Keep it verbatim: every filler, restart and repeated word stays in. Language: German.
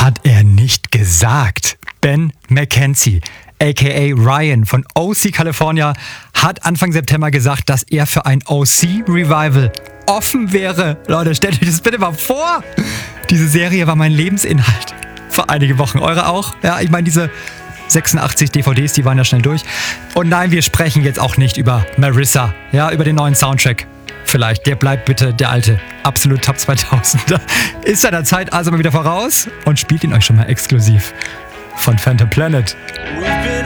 hat er nicht gesagt. Ben McKenzie, aka Ryan von O C California, hat Anfang September gesagt, dass er für ein O C-Revival offen wäre. Leute, stellt euch das bitte mal vor. Diese Serie war mein Lebensinhalt vor einige Wochen. Eure auch? Ja, ich meine, diese sechsundachtzig D V Ds, die waren ja schnell durch. Und nein, wir sprechen jetzt auch nicht über Marissa, ja, über den neuen Soundtrack. Vielleicht, der bleibt bitte der alte, absolut Top zweitausender. Ist seiner Zeit also mal wieder voraus und spielt ihn euch schon mal exklusiv von Phantom Planet.